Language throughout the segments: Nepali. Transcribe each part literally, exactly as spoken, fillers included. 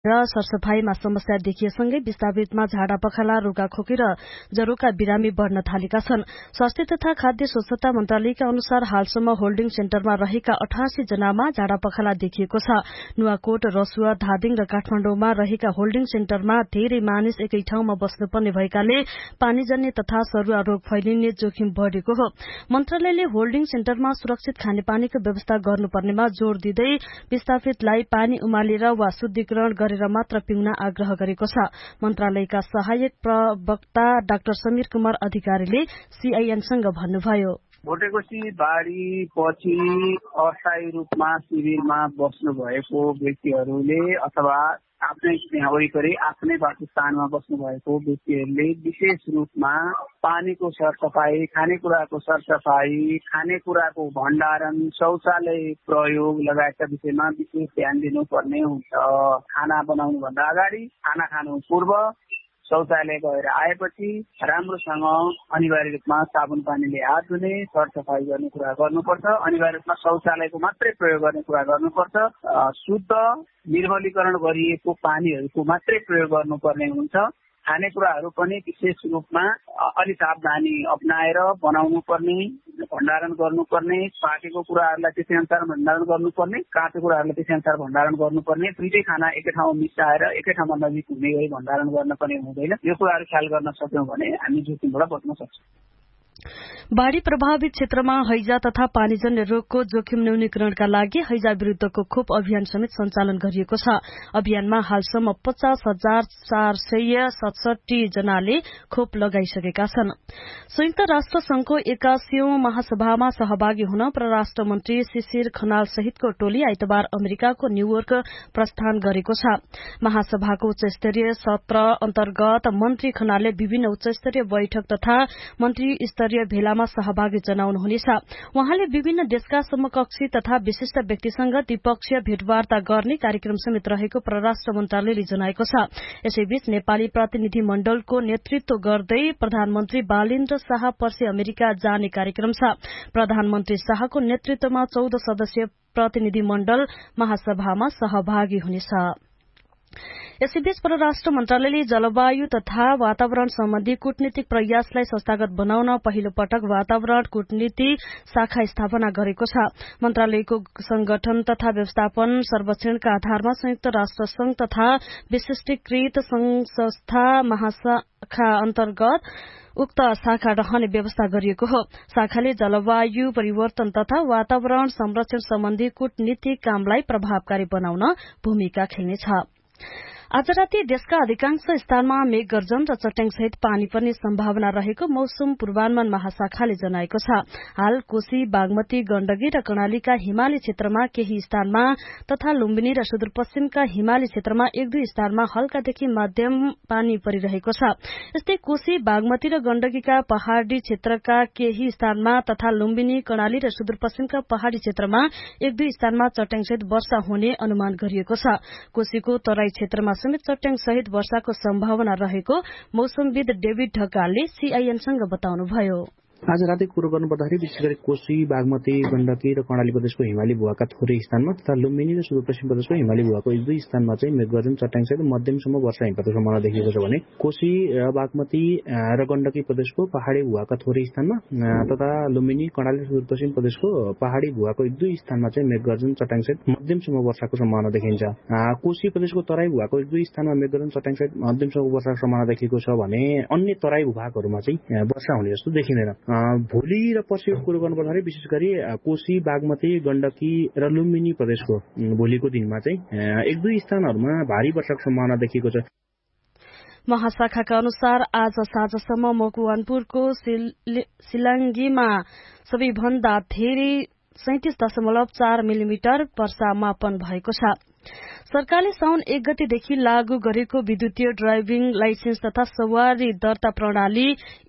र सरसफाईमा समस्या देखिएसँगै विस्थापितमा झाडा पखाला रुगाखोकी र जरोका बिरामी बढ़न थालेका छन्। स्वास्थ्य तथा खाद्य स्वच्छता मन्त्रालयका अनुसार हालसम्म होल्डिङ सेन्टरमा रहेका अठासी जनामा झाडा पखाला देखिएको छ। नुवाकोट, रसुवा, धादिङ र काठमाडौँमा रहेका होल्डिङ सेन्टरमा धेरै मानिस एकै ठाउँमा बस्नुपर्ने भएकाले पानीजन्य तथा सरुवा रोग फैलिने जोखिम बढ़ेको हो। मन्त्रालयले होल्डिङ सेन्टरमा सुरक्षित खानेपानीको व्यवस्था गर्नुपर्नेमा जोड़ दिँदै विस्थापितलाई पानी उमालेर वा शुद्धिकरण गरेर मात्र पिउन आग्रह गरेको छ। मन्त्रालयका सहायक प्रवक्ता डाक्टर समीर कुमार अधिकारीले सीआईएनसँग भन्नुभयो, भोटेकोशी बाढ़ी पछि अस्थायी रूपमा शिविरमा बस्नु भएको व्यक्तिहरूले अथवा आफ्नै यहाँ वरिपरि आफ्नै वासस्थानमा बस्नु भएको व्यक्तिहरूले विशेष रूपमा पानीको सरसफाई, खानेकुराको सरसफाई, खानेकुराको भण्डारण, शौचालय प्रयोग लगायतका विषयमा विशेष ध्यान दिनुपर्ने हुन्छ। खाना बनाउनु भन्दा अगाडि, खाना खानु पूर्व, शौचालय गएर आएपछि राम्रोसँग अनिवार्य रूपमा साबुन पानीले हात धुने, सरसफाई गर्ने कुरा गर्नुपर्छ। अनिवार्य रूपमा शौचालयको मात्रै प्रयोग गर्ने कुरा गर्नुपर्छ। शुद्ध निर्मलीकरण गरिएको पानीहरूको मात्रै प्रयोग गर्नुपर्ने हुन्छ। खानेकुराहरू पनि विशेष रूपमा अलि सावधानी अपनाएर बनाउनु पर्ने, भण्डारण गर्नुपर्ने, पाकेको कुराहरूलाई त्यसै अनुसार भण्डारण गर्नुपर्ने, काँचो कुराहरूलाई त्यसै अनुसार भण्डारण गर्नुपर्ने। दुईटै खाना एकै ठाउँमा मिसाएर एकै ठाउँमा नजिक हुने गरी भण्डारण गर्न पनि हुँदैन। यो कुराहरू ख्याल गर्न सक्यौं भने हामी जोखिमबाट बच्न सक्छौं। बाढ़ी प्रभावित क्षेत्रमा हैजा तथा पानीजन्य रोगको जोखिम न्यूनीकरणका लागि हैजा विरूद्धको खोप अभियान समेत सञ्चालन गरिएको छ। अभियानमा हालसम्म पचास हजार चार सय सतसठी जनाले खोप लगाइसकेका छन्। संयुक्त राष्ट्र संघको एकासीौं महासभामा सहभागी हुन परराष्ट्र मन्त्री शिशिर खनाल सहितको टोली आइतबार अमेरिकाको न्यूयोर्क प्रस्थान गरेको छ। महासभाको उच्चस्तरीय सत्र अन्तर्गत मन्त्री खनालले विभिन्न उच्चस्तरीय बैठक तथा मन्त्री स्तरीय भेलामा सहभागी जनाउनुहुनेछ। उहाँले विभिन्न देशका समकक्षी तथा विशिष्ट व्यक्तिसँग द्विपक्षीय भेटवार्ता गर्ने कार्यक्रम समेत रहेको परराष्ट्र मन्त्रालयले जनाएको छ। यसैबीच नेपाली प्रतिनिधि मण्डलको नेतृत्व गर्दै प्रधानमन्त्री बालेन्द्र शाह पर्सि अमेरिका जाने कार्यक्रम छ। प्रधानमन्त्री शाहको नेतृत्वमा चौध सदस्यीय प्रतिनिधि मण्डल महासभामा सहभागी हुनेछ। यसैबीच परराष्ट्र मन्त्रालयले जलवायु तथा वातावरण सम्बन्धी कूटनीतिक प्रयासलाई संस्थागत बनाउन पहिलो पटक वातावरण कूटनीति शाखा स्थापना गरेको छ। मन्त्रालयको संगठन तथा व्यवस्थापन सर्वेक्षणका आधारमा संयुक्त राष्ट्र संघ तथा विशिष्टीकृत संघ संस्था महाशाखा अन्तर्गत उक्त शाखा रहने व्यवस्था गरिएको हो। शाखाले जलवायु परिवर्तन तथा वातावरण संरक्षण सम्बन्धी कूटनीतिक कामलाई प्रभावकारी बनाउन भूमिका खेल्नेछ। आज राति देशका अधिकांश स्थानमा मेघगर्जन र चट्याङ सहित पानी पर्ने सम्भावना रहेको मौसम पूर्वानुमान महाशाखाले जनाएको छ। हाल कोशी, बागमती, गण्डकी र कर्णालीका हिमाली क्षेत्रमा केही स्थानमा तथा लुम्बिनी र सुदूरपश्चिमका हिमाली क्षेत्रमा एक दुई स्थानमा हल्कादेखि मध्यम पानी परिरहेको छ। यस्तै कोशी, बागमती र गण्डकीका पहाड़ी क्षेत्रका केही स्थानमा तथा लुम्बिनी, कर्णाली र सुदूरपश्चिमका पहाड़ी क्षेत्रमा एक दुई स्थानमा चट्याङ सहित वर्षा हुने अनुमान गरिएको छ। कोशीको तराई क्षेत्रमा समेत चट्याङ सहित वर्षाको सम्भावना रहेको मौसमविद डेभिड ढकालले सीआईएनसँग बताउनुभयो। आज रातिको कुरो गर्नुपर्दाखेरि विशेष गरी कोशी, बागमती, गण्डकी र कर्णाली प्रदेशको हिमाली भूभागका थोरै स्थानमा तथा लुम्बिनी र सुदूरपश्चिम प्रदेशको हिमाली भूभागको एक दुई स्थानमा चाहिँ मेघगर्जन, चट्याङ सहित मध्यमसम्म वर्षा हिमपातको सम्भावना देखिएको छ भने कोशी र बागमती र गण्डकी प्रदेशको पहाड़ी भूभागका थोरै स्थानमा तथा लुम्बिनी, कर्णाली र सुदूरपश्चिम प्रदेशको पहाड़ी भूभागको एक दुई स्थानमा चाहिँ मेघगर्जन, चट्याङ सहित मध्यमसम्म वर्षाको सम्भावना देखिन्छ। कोशी प्रदेशको तराई भूभागको एक दुई स्थानमा मेघगर्जन, चट्याङ सहित मध्यमसम्म वर्षाको सम्भावना देखिएको छ भने अन्य तराई भूभागहरूमा चाहिँ वर्षा हुने जस्तो देखिँदैन। भोलि र पर्सिको कुरो गर्नुपर्दाखेरि विशेष गरी कोशी, बागमती, गण्डकी र लुम्बिनी प्रदेशको भोलिको दिनमा चाहिँ एक दुई स्थानहरूमा भारी वर्षाको सम्भावना देखिएको छ। महाशाखाका अनुसार आज साँझसम्म मकवानपुरको सिलाङ्गीमा सबैभन्दा धेरै सैंतिस दशमलव चार मिलिमिटर वर्षा मापन भएको छ। सरकारले साउन एक गतेदेखि लागू गरेको विद्युतीय ड्राइभिङ लाइसेन्स तथा सवारी दर्ता प्रणाली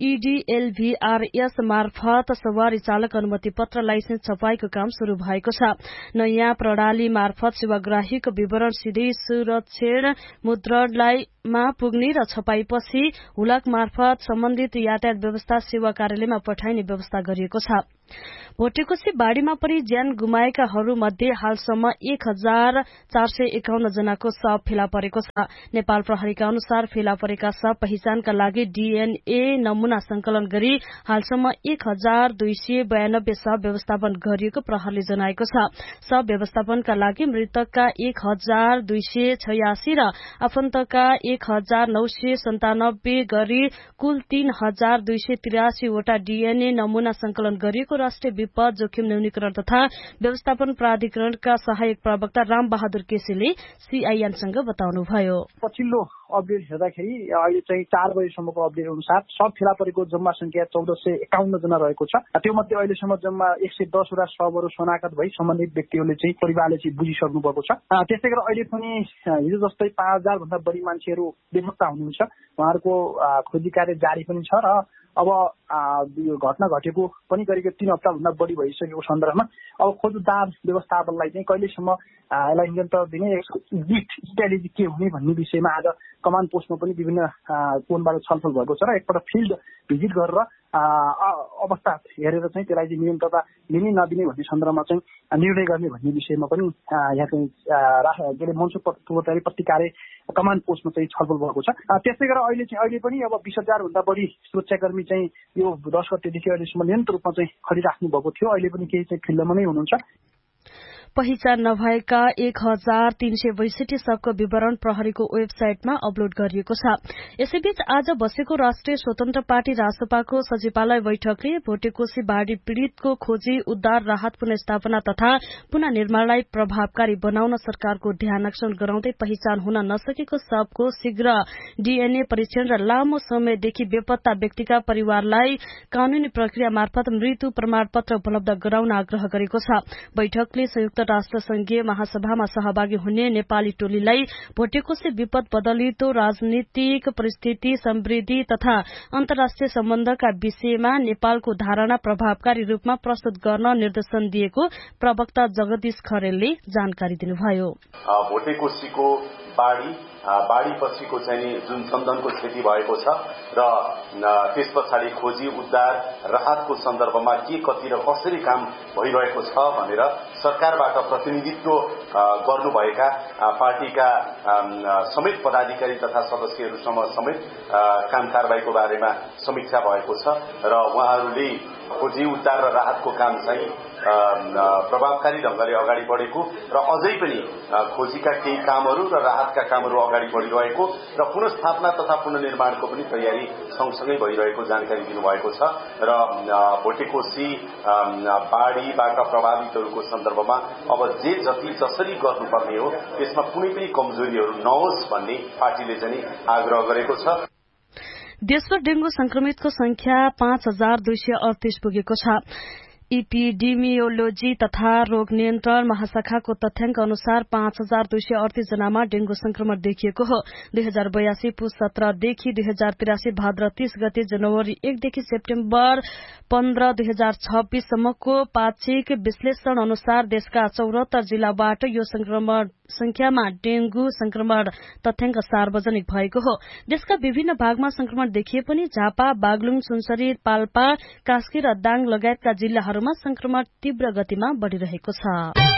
ईडीएलभीआरएस मार्फत सवारी चालक अनुमति पत्र लाइसेन्स छपाईको काम शुरू भएको छ। नयाँ प्रणाली मार्फत सेवाग्राहीको विवरण सिधै सुरक्षण मुद्रणालयमा पुग्ने र छपाईपछि हुलाक मार्फत सम्बन्धित यातायात व्यवस्था सेवा कार्यालयमा पठाइने व्यवस्था गरिएको छ। भोटेकोशी बाढ़ीमा परि ज्यान गुमाएकाहरू मध्ये हालसम्म एक हजार चार सय एकाउन्न जनाको शव फेला परेको छ। नेपाल प्रहरीका अनुसार फेला परेका शव पहिचानका लागि डीएनए नमूना संकलन गरी हालसम्म एक हजार दुई सय बयानब्बे शव व्यवस्थापन गरिएको प्रहरीले जनाएको छ। शव व्यवस्थापनका लागि मृतकका एक हजार दुई सय छयासी र आफन्तका एक हजार नौ सय सन्तानब्बे गरी कुल तीन हजार दुई सय तिरासी वटा डीएनए नमूना संकलन गरिएको राष्ट्रिय विपद जोखिम न्यूनीकरण तथा व्यवस्थापन प्राधिकरणका सहायक प्रवक्ता राम बहादुर केसीले सीआईएनसँग बताउनुभयो। पछिल्लो अपडेट हेर्दाखेरि अहिले चाहिँ चार बजेसम्मको अपडेट अनुसार सब फेला परेको जम्मा संख्या चौध सय एकाउन्न जना रहेको छ। त्यो मध्ये अहिलेसम्म जम्मा एक सय दसवटा शवहरू शनाखत भई सम्बन्धित व्यक्तिहरूले चाहिँ परिवारले चाहिँ बुझिसक्नु भएको छ। त्यसै गरी अहिले पनि हिजो जस्तै पाँच हजार भन्दा बढी मान्छेहरू बेपत्ता हुनुहुन्छ। उहाँहरूको खोजी कार्य जारी पनि छ र अब यो घटना घटेको पनि करिब तीन हप्ता भन्दा बढी भइसकेको सन्दर्भमा अब खोज उद्धार व्यवस्थापनलाई चाहिँ कहिलेसम्म यसलाई निरन्तर दिने एक्जिट स्ट्राटेजी के हुने भन्ने विषयमा आज कमान्ड पोस्टमा पनि विभिन्न कोणबाट छलफल भएको छ र एकपल्ट फिल्ड भिजिट गरेर अवस्था हेरेर चाहिँ त्यसलाई चाहिँ निरन्तरता लिने नदिने भन्ने सन्दर्भमा चाहिँ निर्णय गर्ने भन्ने विषयमा पनि यहाँ चाहिँ के अरे मनसुख पूर्वतयारी प्रतिकार्य कमान्ड पोस्टमा चाहिँ छलफल भएको छ। त्यसै गरेर अहिले चाहिँ अहिले पनि अब बिस हजार भन्दा बढी सुरक्षाकर्मी चाहिँ यो दस गतेदेखि अहिलेसम्म निरन्तर रूपमा चाहिँ खटिराख्नु भएको थियो। अहिले पनि केही चाहिँ फिल्डमा नै हुनुहुन्छ। पहिचान नभएका एक हजार तीन सय बैसठी शवको विवरण प्रहरीको वेबसाइटमा अपलोड गरिएको छ। यसैबीच आज बसेको राष्ट्रिय स्वतन्त्र पार्टी रासपाको सचिवालय बैठकले भोटेकोशी बाढ़ी पीड़ितको खोजी उद्धार राहत पुनर्स्थापना तथा पुनः निर्माणलाई प्रभावकारी बनाउन सरकारको ध्यानाकर्षण गराउँदै पहिचान हुन नसकेको शवको शीघ्र डीएनए परीक्षण र लामो समयदेखि बेपत्ता व्यक्तिका परिवारलाई कानूनी प्रक्रिया मार्फत मृत्यु प्रमाणपत्र उपलब्ध गराउन आग्रह गरेको छ। बैठकले संयुक्त राष्ट्र संघीय महासभामा सहभागी हुने नेपाली टोलीलाई भोटेकोशी विपद बदलितो राजनीतिक परिस्थिति समृद्धि तथा अन्तर्राष्ट्रिय सम्बन्धका विषयमा नेपालको धारणा प्रभावकारी रूपमा प्रस्तुत गर्न निर्देशन दिएको प्रवक्ता जगदीश खरेलले जानकारी दिनुभयो। भोटेकोशीको बाढ़ी बाढ़ी पछिको चाहिँ जुन सन्दनको क्षति भएको छ र त्यस पछाडि खोजी उद्धार राहतको सन्दर्भमा के कति र कसरी काम भइरहेको छ भनेर सरकारबाट प्रतिनिधित्व गर्नुभएका पार्टीका समेत पदाधिकारी तथा सदस्यहरूसँग समेत काम कारबाहीको बारेमा समीक्षा भएको छ र उहाँहरूले खोजी उद्धार र राहतको काम चाहिँ प्रभावकारी ढंगले अगाडि बढेको र अझै पनि खोजीका केही कामहरू र राहतका कामहरू अगाडि बढिरहेको र पुनर्स्थापना तथा पुनर्निर्माणको पनि तयारी सँगसँगै भइरहेको जानकारी दिनुभएको छ र भोटेकोशी बाढ़ीबाट प्रभावितहरूको सन्दर्भमा अब जे जति जसरी गर्नुपर्ने हो त्यसमा कुनै पनि कमजोरीहरू नहोस् भन्ने पार्टीले चाहिँ आग्रह गरेको छ। देशभर डेंगू संक्रमितको संख्या पाँच हजार दुई सय अडतीस पुगेको छ। इपिडेमियोलोजी तथा रोग नियन्त्रण महाशाखाको तथ्याङ्क अनुसार पाँच हजार दुई सय अडतीस जनामा डेंगू संक्रमण देखिएको हो। दुई हजार बयासी पुष सत्रदेखि दुई हजार तिरासी भाद्र तीस गते जनवरी एकदेखि सेप्टेम्बर पन्ध्र दुई हजार छब्बीससम्मको पाक्षिक विश्लेषण अनुसार देशका चौरात्तर जिल्लाबाट यो संक्रमण संख्यामा डेंगू संक्रमण तथ्याङ्क सार्वजनिक भएको हो। देशका विभिन्न भागमा संक्रमण देखिए पनि झापा, बागलुङ, सुनसरी, पाल्पा, कास्की र दाङ लगायतका जिल्लाहरूमा संक्रमण तीव्र गतिमा बढ़िरहेको छ।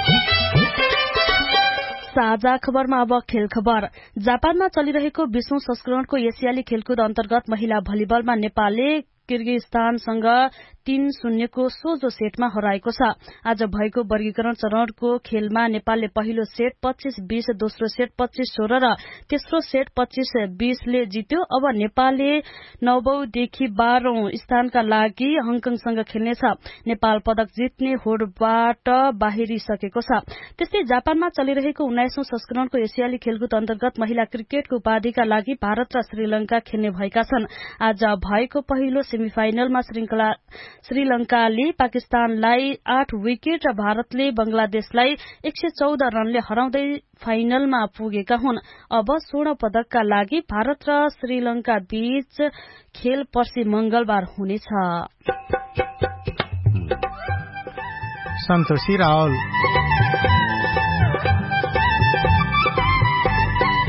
साझा खबरमा अब खेल खबर। जापानमा चलिरहेको बीसौं संस्करणको एसियाली खेलकुद अन्तर्गत महिला भलिबलमा नेपालले किर्गिस्तानसँग तीन शून्यको सोझो सेटमा हराएको छ। आज भएको वर्गीकरण चरणको खेलमा नेपालले पहिलो सेट पच्चीस बीस, दोस्रो सेट पच्चीस सोह्र र तेस्रो सेट पच्चीस बीसले जित्यो। अब नेपालले नौवौंदेखि बाह्रौं स्थानका लागि हङकङसँग खेल्नेछ। नेपाल पदक जित्ने होडबाट बाहिरिसकेको छ। त्यस्तै जापानमा चलिरहेको उन्नाइसौं संस्करणको एसियाली खेलकुद अन्तर्गत महिला क्रिकेटको उपाधिका लागि भारत र श्रीलंका खेल्ने भएका छन्। आज भएको पहिलो सेमिफाइनलमा श्रीलंकाले पाकिस्तानलाई आठ विकेट र भारतले बंगलादेशलाई एक सय चौध रनले हराउँदै फाइनलमा पुगेका हुन्। अब स्वर्ण पदकका लागि भारत र श्रीलंका बीच खेल पर्सि मंगलबार हुनेछ। सन्तोषी रावल।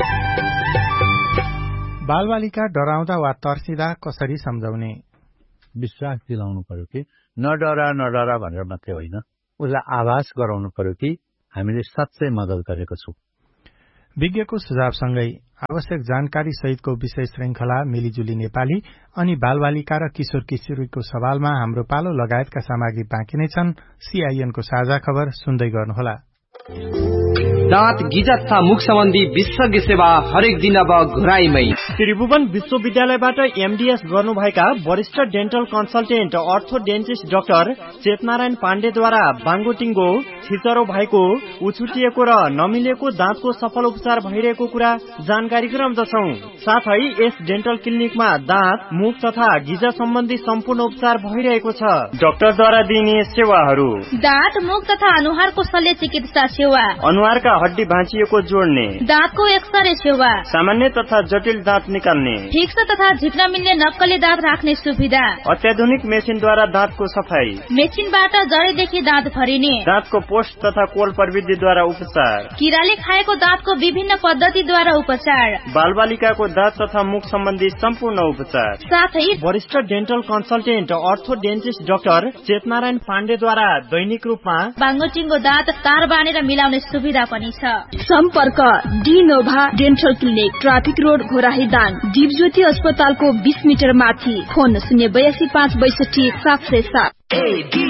बालबालिका डराउँदा वा तर्सिँदा कसरी सम्झाउने? विश्वास दिलाउनु पर्यो कि नडरा नडरा भनेर मात्रै होइन, उसलाई आभास गराउनु पर्यो कि हामीले साँच्चै मद्दत गरेको छौं। विज्ञको सुझावसँगै आवश्यक जानकारी सहितको विषय श्रृंखला मिलिजुली नेपाली अनि बालबालिका र किशोर किशोरीको सवालमा हाम्रो पालो लगायतका सामग्री बाँकी नै छन्। सीआईएनको साझा खबर सुन्दै गर्नुहोला। दाँत गिजा तथा मुख सम्बन्धी विशेषज्ञ सेवा हरेक दिन अब घुराईमै। त्रिभुवन विश्वविद्यालयबाट एमडीएस गर्नुभएका वरिष्ठ डेन्टल कन्सल्टेन्ट अर्थोडेन्टिस्ट डाक्टर चेतनारायण पाण्डेद्वारा बाङ्गोटिङ्गो छिचरो भएको, उछुटिएको र नमिलेको दाँतको सफल उपचार भइरहेको कुरा जानकारी गराउँदछौं। साथै यस डेन्टल क्लिनिकमा दाँत, मुख तथा गिजा सम्बन्धी सम्पूर्ण उपचार भइरहेको छ। डाक्टरद्वारा दिइने सेवाहरू: दाँत, मुख तथा अनुहारको शल्य चिकित्सा सेवा, अनुहारका हड्डी भाँचिएको जोड्ने, दाँतको एक्सरे सेवा, सामान्य तथा जटिल दाँत निकाल्ने, फिक्स तथा झिक्न मिल्ने नक्कली दाँत राख्ने सुविधा, अत्याधुनिक मेसिनद्वारा दाँतको सफाई, मेसिनबाट जडैदेखि दाँत भरिने, दाँतको पोस्ट तथा कोल प्रविधिद्वारा उपचार, किराले खाएको दाँतको विभिन्न पद्धतिद्वारा उपचार, बालबालिकाको दाँत तथा मुख सम्बन्धी सम्पूर्ण उपचार, साथै वरिष्ठ डेन्टल कन्सल्टेन्ट अर्थोडेन्टिस्ट डाक्टर चेतनारायण पाण्डेद्वारा दैनिक रूपमा बाङ्गोटिङ्गो दाँत तार बानेर मिलाउने सुविधा पनि छ। सम्पर्क डिनोभा dental clinic, traffic road, Ghorahi Dang, Deepjyoti अस्पतालको बीस मिटर माथि। फोन शून्य बयासी पाँच बैसठी सात सय सात।